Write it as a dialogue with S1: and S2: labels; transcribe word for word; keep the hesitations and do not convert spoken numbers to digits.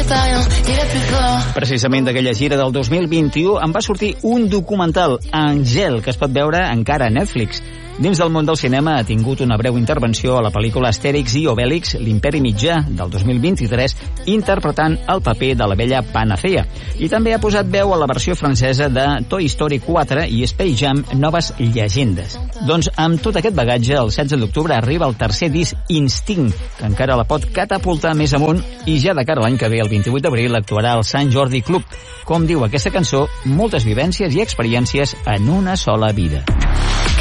S1: l'expérience, il est plus fort.
S2: Precisament d'aquella gira del dos mil vint-i-u en va sortir un documental, Angel, que es pot veure encara a Netflix. Dins del món del cinema ha tingut una breu intervenció a la pel·lícula Astèrix i Obèlix, l'Imperi Mitjà, del dos mil vint-i-tres, interpretant el paper de la vella Panacea. I també ha posat veu a la versió francesa de Toy Story quatre i Space Jam Noves Llegendes. Doncs amb tot aquest bagatge, el setze d'octubre arriba el tercer disc, Instinct, que encara la pot catapultar més amunt, i ja de cara a l'any que ve, el vint-i-vuit d'abril, actuarà al Sant Jordi Club. Com diu aquesta cançó, moltes vivències i experiències en una sola vida.